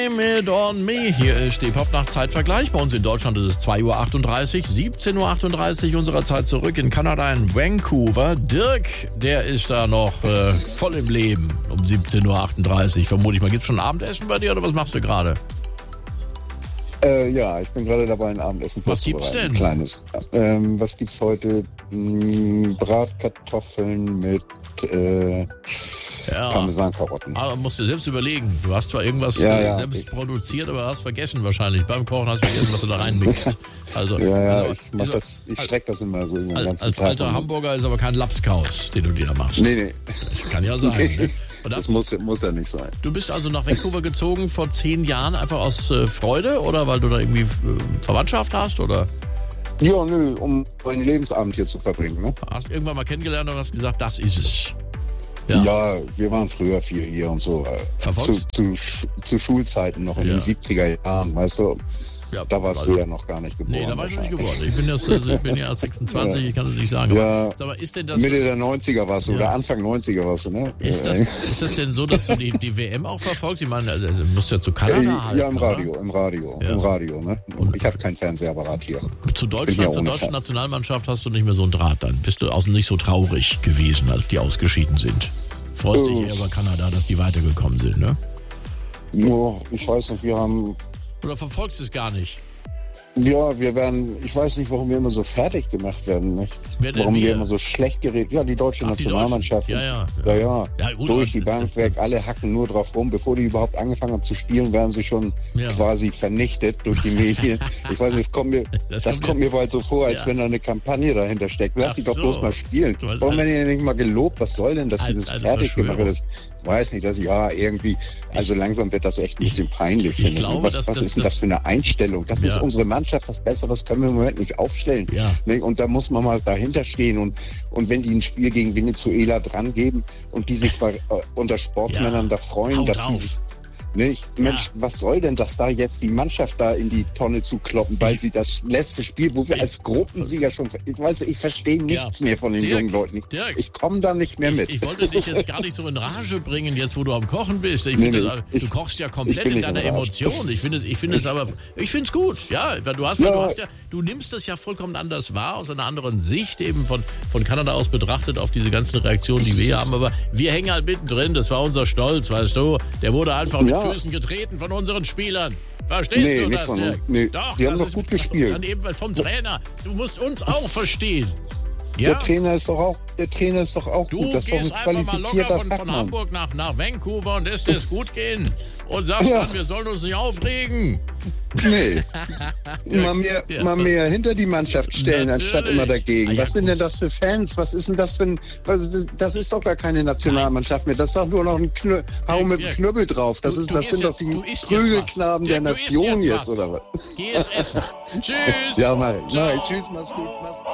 Mit On Me. Hier ist die Pop-Nacht-Zeitvergleich. Bei uns in Deutschland ist es 2:38 Uhr, 17:38 Uhr unserer Zeit zurück in Kanada, in Vancouver. Dirk, der ist da noch voll im Leben um 17:38 Uhr. Vermute ich mal. Gibt's schon Abendessen bei dir oder was machst du gerade? Ja, ich bin gerade dabei, ein Abendessen vorzubereiten. Was gibt's denn? Ein kleines. Was gibt's heute? Bratkartoffeln mit Parmesankarotten. Aber musst du selbst überlegen. Du hast zwar irgendwas selbst produziert, aber hast vergessen wahrscheinlich. Beim Kochen hast du vergessen, was du da reinmixt. Also, ich strecke das immer so den ganzen als Tag. Als alter Hamburger ist aber kein Lapskaus, den du dir da machst. Nee. Kann ja sein. Nee. Ne? Das muss ja nicht sein. Du bist also nach Vancouver gezogen vor 10 Jahren einfach aus Freude oder weil du da irgendwie Verwandtschaft hast oder? Ja, um meinen Lebensabend hier zu verbringen. Ne? Hast du irgendwann mal kennengelernt und hast gesagt, das ist es. Ja, wir waren früher viel hier und so. Zu Schulzeiten noch in den 70er Jahren, weißt du. Ja, da warst du ja noch gar nicht geboren. Nee, da war ich noch nicht geboren. Ich bin ja erst 26, ich kann es nicht sagen. Ja, aber ist denn das Mitte der 90er warst du, oder Anfang 90er warst du, ne? Ist das denn so, dass du die WM auch verfolgst? Ich meine, also musst du ja zu Kanada halten, ja, im Radio, ne? Und ich habe keinen Fernsehapparat hier. Zur deutschen Nationalmannschaft hast du nicht mehr so einen Draht, dann bist du außen nicht so traurig gewesen, als die ausgeschieden sind. Freust dich eher über Kanada, dass die weitergekommen sind, ne? Ja, ich weiß nicht, wir haben... Oder verfolgst du es gar nicht? Ja, ich weiß nicht, warum wir immer so fertig gemacht werden. Nicht? Warum wir immer so schlecht geredet. Ja, die deutsche Nationalmannschaft. Ja. Gut, durch die Bank weg, alle hacken nur drauf rum. Bevor die überhaupt angefangen haben zu spielen, werden sie schon quasi vernichtet durch die Medien. Ich weiß nicht, das kommt mir bald so vor, als wenn da eine Kampagne dahinter steckt. Lass sie doch bloß mal spielen. Warum werden die nicht mal gelobt? Was soll denn, dass sie das fertig gemacht haben? Ich weiß nicht, irgendwie, also langsam wird das echt ein bisschen peinlich. Ich glaube, was ist denn das für eine Einstellung? Das ist unsere Mannschaft, was Besseres können wir im Moment nicht aufstellen. Ja. Und da muss man mal dahinter stehen. Und wenn die ein Spiel gegen Venezuela dran geben und die sich unter Sportsmännern da freuen, dass die sich... Mensch, was soll denn das da jetzt die Mannschaft da in die Tonne zu kloppen, weil sie das letzte Spiel, wo wir als Gruppensieger schon, ich verstehe nichts mehr von den jungen Leuten. Ich komme da nicht mehr mit. Ich wollte dich jetzt gar nicht so in Rage bringen, jetzt wo du am Kochen bist. Du kochst ja komplett in deiner Emotion. Ich finde es gut. Ja, du nimmst das ja vollkommen anders wahr, aus einer anderen Sicht eben von Kanada aus betrachtet auf diese ganzen Reaktionen, die wir hier haben. Aber wir hängen halt mittendrin. Das war unser Stolz, weißt du. Der wurde einfach mit Füßen getreten von unseren Spielern. Verstehst du das? Doch, die haben doch gut gespielt. Dann eben vom Trainer. Du musst uns auch verstehen. Ja? Der Trainer ist doch auch gut. Das ist doch ein qualifizierter Fachmann. Von Hamburg nach Vancouver und lässt es gut gehen. Und sagst dann, wir sollen uns nicht aufregen. Nee. Mal mehr hinter die Mannschaft stellen, anstatt immer dagegen. Was sind denn das für Fans? Was ist denn das für das ist doch gar keine Nationalmannschaft mehr. Das ist doch nur noch ein Hau mit dem Knüppel drauf. Das sind doch die Prügelknaben der Nation jetzt, oder was? Geh es essen. Tschüss. Ja, mal. Tschüss, mach's gut.